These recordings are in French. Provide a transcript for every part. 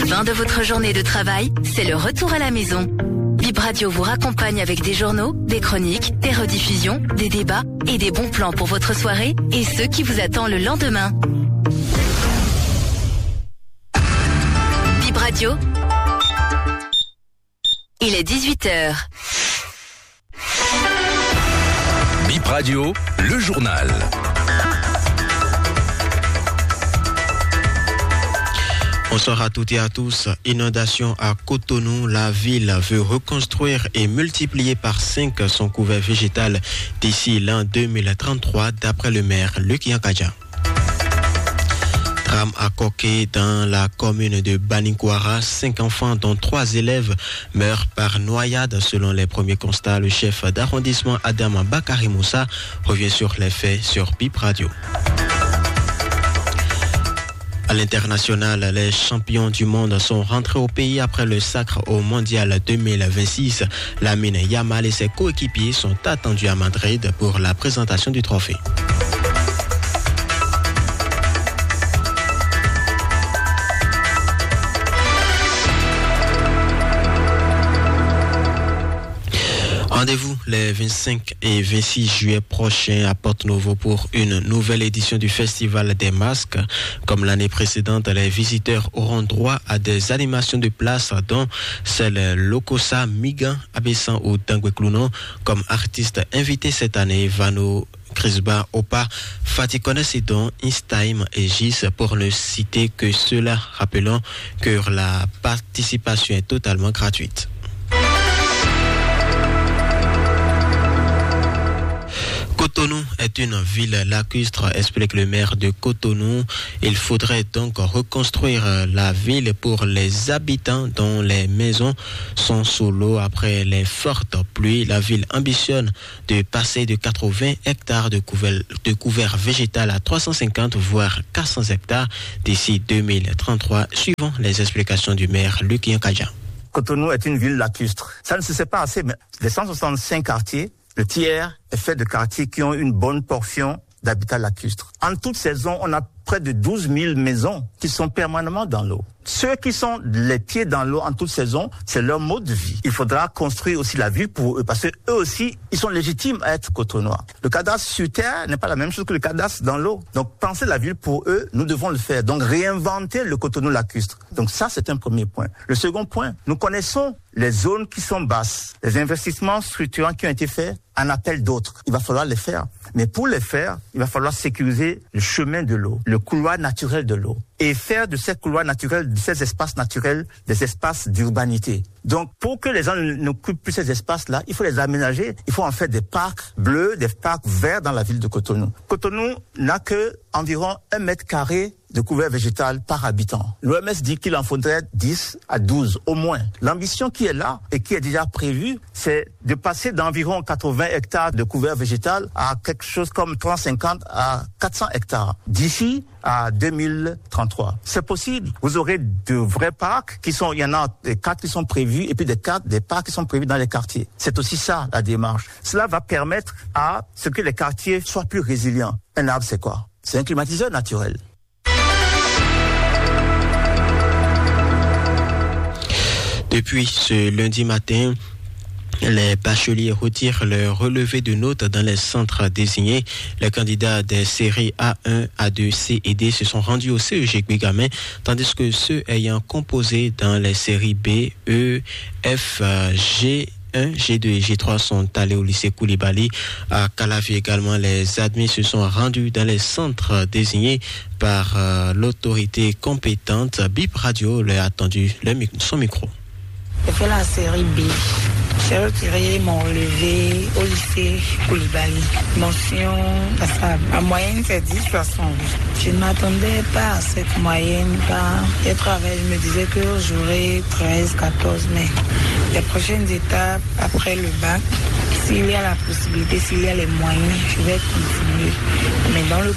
fin de votre journée de travail, c'est le retour à la maison. Bip Radio vous raccompagne avec des journaux, des chroniques, des rediffusions, des débats et des bons plans pour votre soirée et ceux qui vous attendent le lendemain. Bip Radio, il est 18h. Bip Radio, le journal. Bonsoir à toutes et à tous. Inondation à Cotonou. La ville veut reconstruire et multiplier par 5 son couvert végétal d'ici l'an 2033, d'après le maire Luc Yankadja. Drame à Koké dans la commune de Baninkwara. 5 enfants, dont 3 élèves, meurent par noyade. Selon les premiers constats, le chef d'arrondissement Adama Bakari Moussa revient sur les faits sur Bip Radio. À l'international, les champions du monde sont rentrés au pays après le sacre au Mondial 2026. Lamine Yamal et ses coéquipiers sont attendus à Madrid pour la présentation du trophée. Rendez-vous les 25 et 26 juillet prochains à Porto-Novo pour une nouvelle édition du Festival des Masques. Comme l'année précédente, les visiteurs auront droit à des animations de place, dont celle Lokosa, Migan, Abessan ou Dangwekluno. Comme artistes invités cette année, Vano, Crisba, Opa, Fatikone Sidon, Instaim et Gis, pour ne citer que ceux-là. Rappelons que la participation est totalement gratuite. Cotonou est une ville lacustre, explique le maire de Cotonou. Il faudrait donc reconstruire la ville pour les habitants dont les maisons sont sous l'eau après les fortes pluies. La ville ambitionne de passer de 80 hectares de couvert végétal à 350 voire 400 hectares d'ici 2033, suivant les explications du maire Luc Yankadja. Cotonou est une ville lacustre. Ça ne se sait pas assez, mais les 165 quartiers, le tiers est fait de quartiers qui ont une bonne portion d'habitat lacustre. En toute saison, on a près de 12 000 maisons qui sont permanemment dans l'eau. Ceux qui sont les pieds dans l'eau en toute saison, c'est leur mode de vie. Il faudra construire aussi la ville pour eux, parce que eux aussi, ils sont légitimes à être cotonois. Le cadastre sur terre n'est pas la même chose que le cadastre dans l'eau. Donc, penser la ville pour eux, nous devons le faire. Donc, réinventer le Cotonou lacustre. Donc, ça, c'est un premier point. Le second point, nous connaissons les zones qui sont basses. Les investissements structurants qui ont été faits en appellent d'autres. Il va falloir les faire. Mais pour les faire, il va falloir sécuriser le chemin de l'eau, le couloir naturel de l'eau, et faire de ces couloirs naturels, de ces espaces naturels, des espaces d'urbanité. Donc, pour que les gens n'occupent plus ces espaces-là, il faut les aménager. Il faut en faire des parcs bleus, des parcs verts dans la ville de Cotonou. Cotonou n'a que environ 1 mètre carré de couvert végétal par habitant. L'OMS dit qu'il en faudrait 10 à 12 au moins. L'ambition qui est là et qui est déjà prévue, c'est de passer d'environ 80 hectares de couvert végétal à quelque chose comme 350 à 400 hectares d'ici à 2033. C'est possible. Vous aurez de vrais parcs qui sont, il y en a 4 qui sont prévus et puis des parcs qui sont prévus dans les quartiers. C'est aussi ça la démarche. Cela va permettre à ce que les quartiers soient plus résilients. Un arbre, c'est quoi? C'est un climatiseur naturel. Depuis ce lundi matin, les bacheliers retirent leur relevé de notes dans les centres désignés. Les candidats des séries A1, A2, C et D se sont rendus au CEG Guigamin, tandis que ceux ayant composé dans les séries B, E, F, G, G2 et G3 sont allés au lycée Koulibaly. À Calavi également, les admis se sont rendus dans les centres désignés par l'autorité compétente. Bip Radio leur a tendu son micro. J'ai fait la série B. J'ai retiré mon relevé au lycée Koulibaly. Mention passable. La moyenne, c'est 10,60. Je ne m'attendais pas à cette moyenne. Par les travail, je me disais que j'aurais 13, 14, mais les prochaines étapes, après le bac, s'il y a la possibilité, s'il y a les moyens, je vais continuer. Mais dans le cas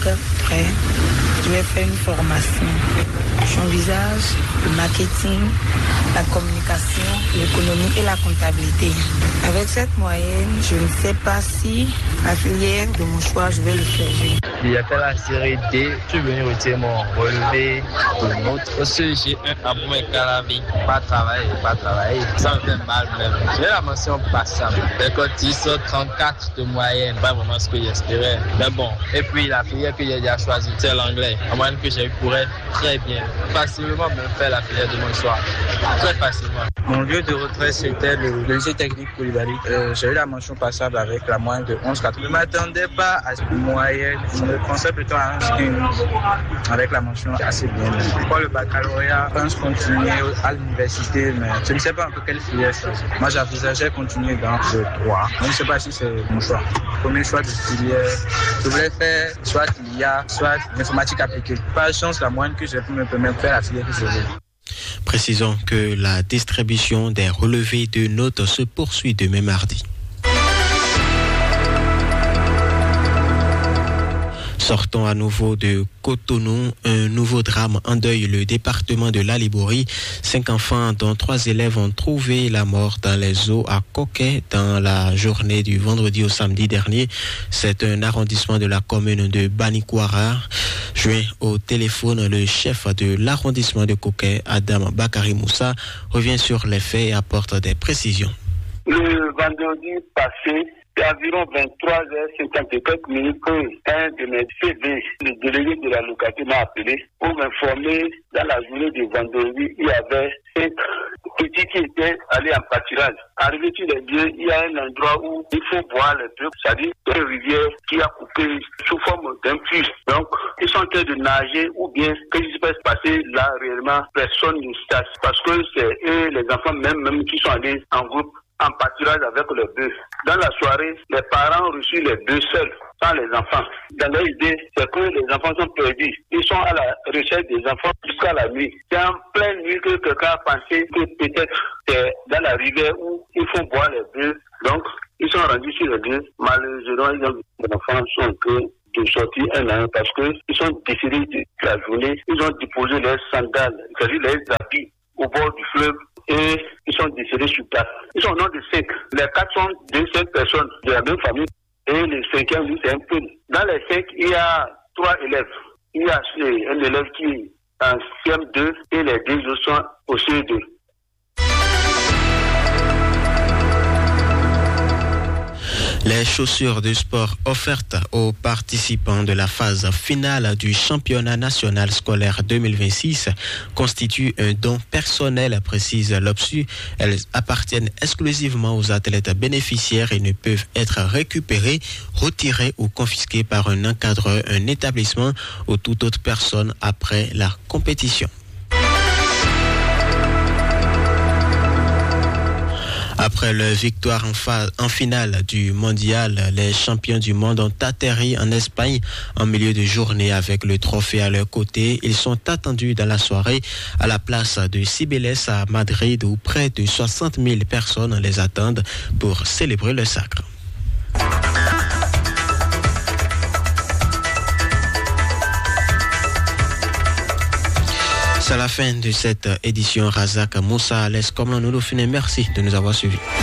après, je vais faire une formation. J'envisage le marketing, la communication, l'économie et la comptabilité. Avec cette moyenne, je ne sais pas si la filière de mon choix, je vais le faire. Il a fait la série D. Je suis venu retirer mon relevé de notes. Aussi, j'ai un amour calabi. Pas travailler. Ça me fait mal même. J'ai la mention passable. Les cotis sont 34 de moyenne. Pas vraiment ce que j'espérais. Mais bon. Et puis, la filière que j'ai déjà choisie, c'est l'anglais. En moyenne que j'ai pourrait très bien, facilement me faire la filière de mon choix. Très facilement. Mon lieu de retrait, c'était le lycée technique Koulibaly. J'ai eu la mention passable avec la moyenne de 11,4. Je ne m'attendais pas à cette moyenne. Je me pensais plutôt à un skin avec la mention assez bien. Pour le baccalauréat, je pense continuer à l'université, mais je ne sais pas encore quelle filière choisir. Moi, j'envisageais continuer dans le droit. Je ne sais pas si c'est mon choix. Premier choix de filière, je voulais faire soit l'IA, soit l'informatique appliquée. Par chance, la moyenne que j'ai pu me permettre de faire la filière que je veux. Précisons que la distribution des relevés de notes se poursuit demain mardi. Sortons à nouveau de Cotonou, un nouveau drame endeuille le département de l'Alibori. 5 enfants, dont 3 élèves, ont trouvé la mort dans les eaux à Coquet dans la journée du vendredi au samedi dernier. C'est un arrondissement de la commune de Banikwara. Joint au téléphone, le chef de l'arrondissement de Coquet, Adam Bakari Moussa, revient sur les faits et apporte des précisions. Le vendredi passé, c'est environ 23h54 que un de mes CV, le délégué de la localité, m'a appelé pour m'informer dans la journée de vendredi, il y avait 5 petits qui étaient allés en pâturage. Arrivé sur les lieux, il y a un endroit où il faut boire les bœufs, c'est-à-dire une rivière qui a coupé sous forme d'un puits. Donc, ils sont en train de nager ou bien qu'est-ce qui peut se passer là réellement, personne ne sait. Parce que c'est eux, les enfants même qui sont allés en groupe en pâturage avec les bœufs. Dans la soirée, les parents ont reçu les bœufs seuls, sans les enfants. Dans leur idée, c'est que les enfants sont perdus. Ils sont à la recherche des enfants jusqu'à la nuit. C'est en pleine nuit que quelqu'un a pensé que peut-être c'est dans la rivière où il faut boire les bœufs. Donc, ils sont rendus sur les lieux. Malheureusement, les enfants sont un peu de sortir un à un parce qu'ils sont décédés de la journée. Ils ont déposé leurs sandales, c'est-à-dire leurs habits au bord du fleuve. Et ils sont décédés sur place. Ils sont au nom de 5. Les 4 sont de 5 personnes de la même famille. Et le 5e, lui, c'est un peu. Dans les 5, il y a 3 élèves. Il y a un élève qui est en CM2 et les 2 autres sont au CE2. Les chaussures de sport offertes aux participants de la phase finale du championnat national scolaire 2026 constituent un don personnel, précise l'OPSU. Elles appartiennent exclusivement aux athlètes bénéficiaires et ne peuvent être récupérées, retirées ou confisquées par un encadreur, un établissement ou toute autre personne après la compétition. Après leur victoire en finale du mondial, les champions du monde ont atterri en Espagne en milieu de journée avec le trophée à leur côté. Ils sont attendus dans la soirée à la place de Cibeles à Madrid où près de 60 000 personnes les attendent pour célébrer le sacre. C'est la fin de cette édition. Razak Moussa laisse comme nous le finir. Merci de nous avoir suivis.